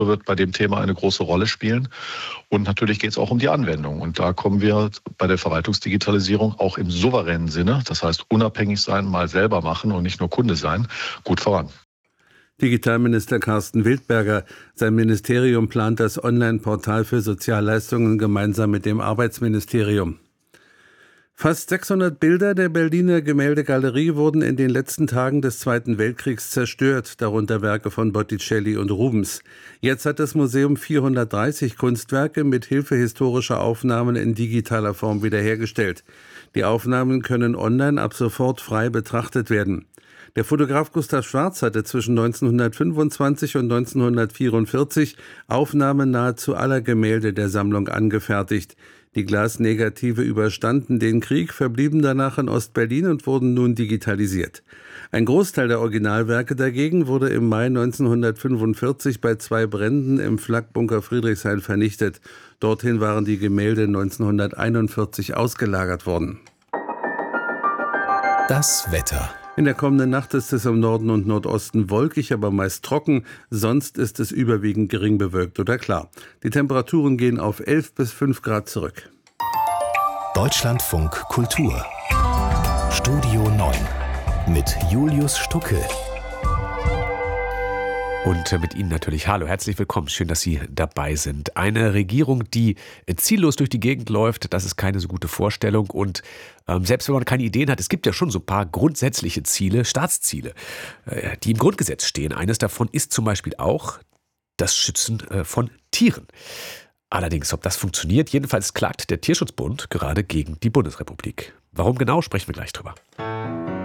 wird bei dem Thema eine große Rolle spielen. Und natürlich geht es auch um die Anwendung. Und da kommen wir bei der Verwaltungsdigitalisierung auch im souveränen Sinne, das heißt unabhängig sein, mal selber machen und nicht nur Kunde sein, gut voran. Digitalminister Carsten Wildberger. Sein Ministerium plant das Online-Portal für Sozialleistungen gemeinsam mit dem Arbeitsministerium. Fast 600 Bilder der Berliner Gemäldegalerie wurden in den letzten Tagen des Zweiten Weltkriegs zerstört, darunter Werke von Botticelli und Rubens. Jetzt hat das Museum 430 Kunstwerke mit Hilfe historischer Aufnahmen in digitaler Form wiederhergestellt. Die Aufnahmen können online ab sofort frei betrachtet werden. Der Fotograf Gustav Schwarz hatte zwischen 1925 und 1944 Aufnahmen nahezu aller Gemälde der Sammlung angefertigt. Die Glasnegative überstanden den Krieg, verblieben danach in Ostberlin und wurden nun digitalisiert. Ein Großteil der Originalwerke dagegen wurde im Mai 1945 bei 2 Bränden im Flakbunker Friedrichshain vernichtet. Dorthin waren die Gemälde 1941 ausgelagert worden. Das Wetter. In der kommenden Nacht ist es im Norden und Nordosten wolkig, aber meist trocken. Sonst ist es überwiegend gering bewölkt oder klar. Die Temperaturen gehen auf 11 bis 5 Grad zurück. Deutschlandfunk Kultur. Studio 9 mit Julius Stucke. Und mit Ihnen natürlich hallo, herzlich willkommen, schön, dass Sie dabei sind. Eine Regierung, die ziellos durch die Gegend läuft, das ist keine so gute Vorstellung und selbst wenn man keine Ideen hat, es gibt ja schon so ein paar grundsätzliche Ziele, Staatsziele, die im Grundgesetz stehen. Eines davon ist zum Beispiel auch das Schützen von Tieren. Allerdings, ob das funktioniert, jedenfalls klagt der Tierschutzbund gerade gegen die Bundesrepublik. Warum genau, sprechen wir gleich drüber.